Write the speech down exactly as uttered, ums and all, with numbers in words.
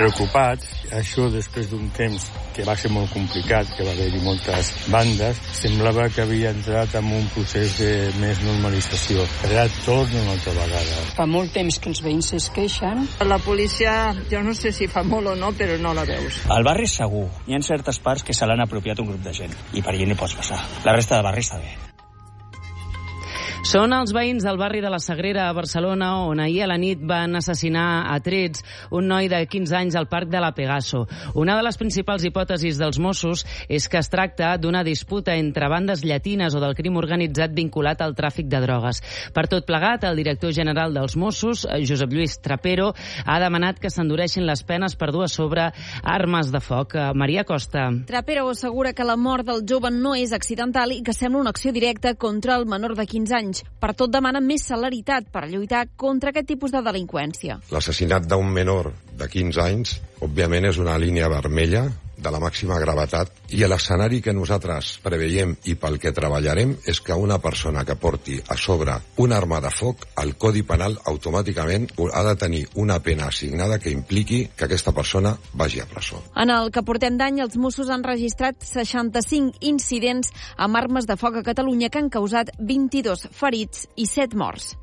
preocupats. Això després d'un temps que va ser molt complicat, que va haver-hi moltes bandes, semblava que havia entrat en un procés de més normalització. Ara torna una altra vegada. Fa molt temps que els veïns es queixen. La policia, jo no sé si fa molt o no, però no la veus. Al barri és segur. Hi ha certes parts que se l'han apropiat un grup de gent i per allà no pots passar. La resta del barri està bé. Són els veïns del barri de la Sagrera a Barcelona, on ahir a la nit van assassinar a trets un noi de quinze anys al parc de la Pegaso. Una de les principals hipòtesis dels Mossos és que es tracta d'una disputa entre bandes llatines o del crim organitzat vinculat al tràfic de drogues. Per tot plegat, el director general dels Mossos, Josep Lluís Trapero, ha demanat que s'endureixin les penes per dur a sobre armes de foc. Maria Costa. Trapero assegura que la mort del jove no és accidental i que sembla una acció directa contra el menor de quinze anys. Per tot demana més celeritat per lluitar contra aquest tipus de delinqüència. L'assassinat d'un menor de quinze anys, òbviament, és una línia vermella de la màxima gravetat i l'escenari que nosaltres preveiem i pel que treballarem és que una persona que porti a sobre una arma de foc, el Codi Penal automàticament ha de tenir una pena assignada que impliqui que aquesta persona vagi a presó. En el que portem d'any, els Mossos han registrat seixanta-cinc incidents amb armes de foc a Catalunya que han causat vint-i-dos ferits i set morts.